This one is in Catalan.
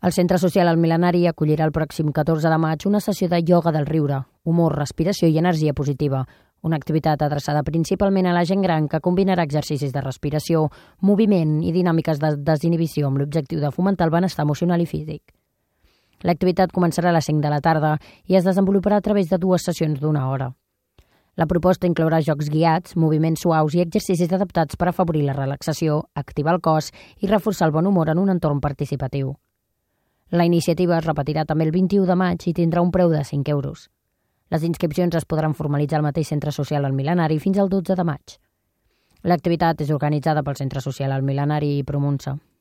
El Centre Social El Mil·lenari acollirà el pròxim 14 de maig una sessió de ioga del riure, humor, respiració i energia positiva, una activitat adreçada principalment a la gent gran que combinarà exercicis de respiració, moviment i dinàmiques de desinhibició amb l'objectiu de fomentar el benestar emocional i físic. L'activitat començarà a les 5 de la tarda i es desenvoluparà a través de 2 sessions d'1 hora. La proposta inclourà jocs guiats, moviments suaus i exercicis adaptats per afavorir la relaxació, activar el cos i reforçar el bon humor en un entorn participatiu. La iniciativa es repetirà també el 21 de maig i tindrà un preu de 5 euros. Les inscripcions es podran formalitzar al mateix Centre Social El Mil·lenari fins al 12 de maig. L'activitat és organitzada pel Centre Social El Mil·lenari i Promunsa.